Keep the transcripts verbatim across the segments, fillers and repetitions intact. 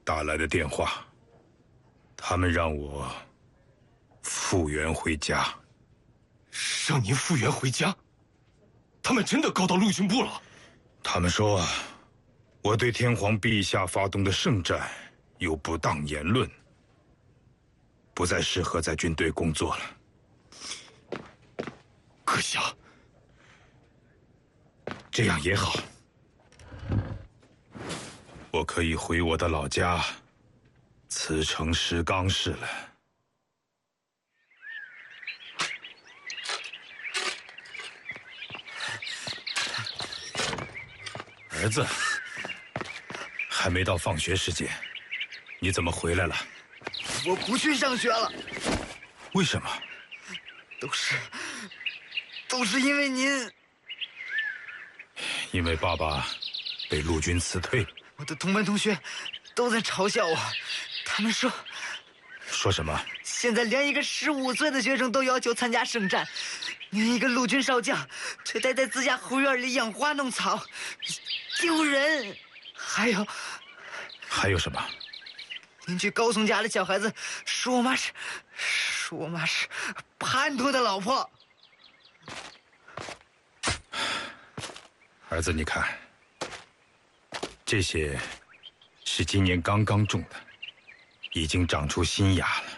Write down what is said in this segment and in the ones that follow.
打来的电话，他们让我复员回家。 让您复员回家？他们真的告到陆军部了？ 他们说，我对天皇陛下发动的圣战有不当言论，不再适合在军队工作了。 阁下， 这样也好，我可以回我的老家，慈城石冈市了。儿子，还没到放学时间，你怎么回来了？ 我不去上学了。 为什么？ 都是，都是因为您。 因为爸爸被陆军辞退。 我的同班同学都在嘲笑我，他们说， 说什么？ 现在连一个十五岁的学生都要求参加圣战，您一个陆军少将，却待在自家后院里养花弄草，丢人。还有， 还有什么？ 邻居高松家的小孩子说我妈是，说我妈是叛徒的老婆。 儿子，你看，这些是今年刚刚种的，已经长出新芽了。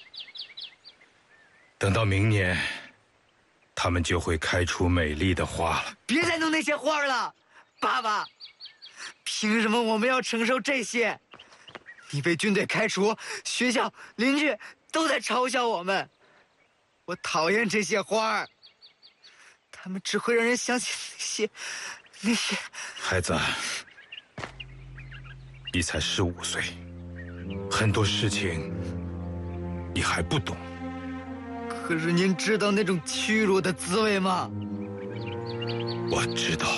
等到明年，它们就会开出美丽的花了。 别再弄那些花了，爸爸，凭什么我们要承受这些？你被军队开除，学校、邻居都在嘲笑我们。我讨厌这些花儿，它们只会让人想起那些那些。 孩子，你才十五岁，很多事情你还不懂。 可是您知道那种屈辱的滋味吗？ 我知道，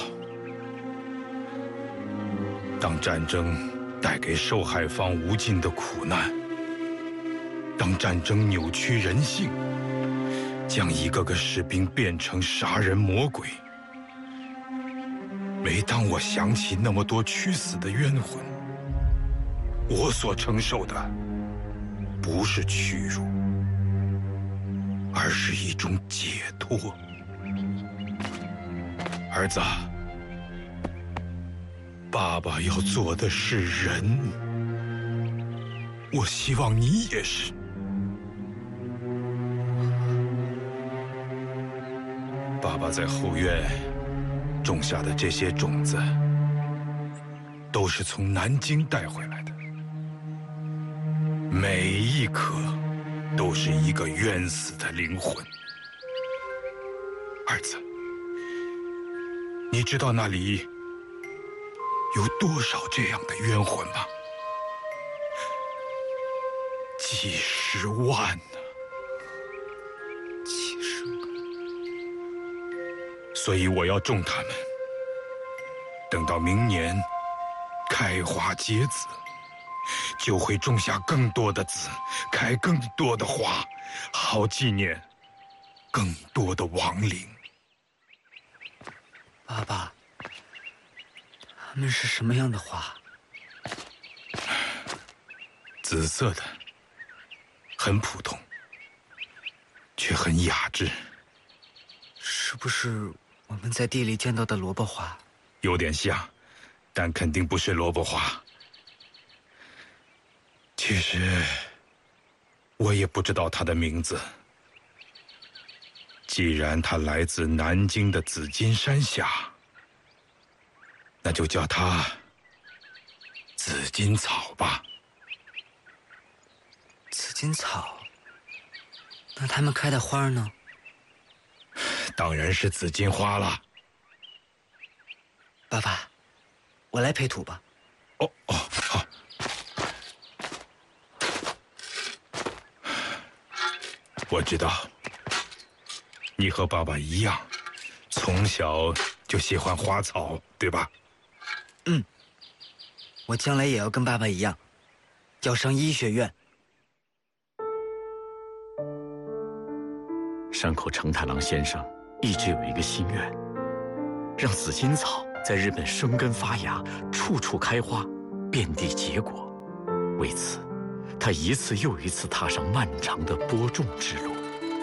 当战争带给受害方无尽的苦难，当战争扭曲人性，将一个个士兵变成杀人魔鬼，每当我想起那么多屈死的冤魂，我所承受的不是屈辱，而是一种解脱。儿子，爸爸要做的是人，我希望你也是。爸爸在后院种下的这些种子，都是从南京带回来的，每一颗都是一个冤死的灵魂。儿子，你知道那里有多少这样的冤魂吗？几十万呢！ 几十万。 所以我要种它们，等到明年开花结籽，就会种下更多的籽，开更多的花，好纪念更多的亡灵。 爸爸，它们是什么样的花？ 紫色的，很普通，却很雅致。 是不是我们在地里见到的萝卜花？ 有点像，但肯定不是萝卜花。其实，我也不知道它的名字。既然它来自南京的紫金山下，那就叫它紫金草吧。 紫金草？那它们开的花呢？ 当然是紫金花了。 爸爸，我来培土吧。 哦哦，好。我知道，你和爸爸一样，从小就喜欢花草，对吧？ 嗯，我将来也要跟爸爸一样，要上医学院。 山口承太郎先生一直有一个心愿，让紫金草在日本生根发芽，处处开花，遍地结果。 为此，他一次又一次踏上漫长的播种之路。